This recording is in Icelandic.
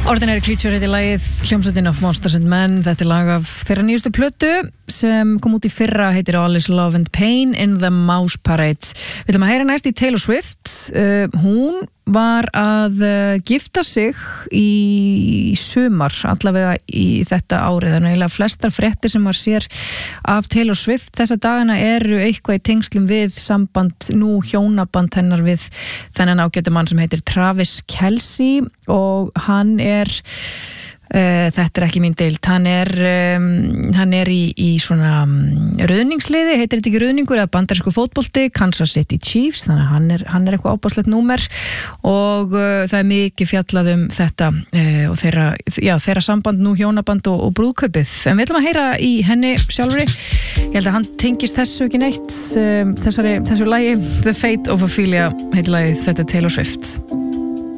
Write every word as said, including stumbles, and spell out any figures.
Ordinary Creature heitir lagið, hljómsveitin of Monsters and Men. Þetta er lag af þeirra nýjustu plötu sem kom út í fyrra, heitir All is Love and Pain in the Mouse Parade. Við ætlum að heyra næst í Taylor Swift. Uh, hún var að uh, gifta sig í sumar, allavega í þetta árið. Þannig að flestar fréttir sem maður sér af Taylor Swift þessa dagana eru eitthvað í tengslum við samband, nú hjónaband hennar við þennan ágæta mann sem heitir Travis Kelce og hann er Uh, þetta er ekki mín deild, hann er um, hann er í, í svona um, rauðningsliði, heitir þetta ekki rauðningur eða bandarísku fótbolti, Kansas City Chiefs, þannig að hann er, hann er eitthvað ábáslegt númer og uh, það er mikið fjallað um þetta uh, og þeirra, já, þeirra samband nú hjónaband og, og brúðkaupið, en við ætlum að heyra í henni sjálfri. Ég held að hann tengist þessu ekki neitt, um, þessari, þessu lagi The Fate of Ophelia heitir lagið, þetta er Taylor Swift.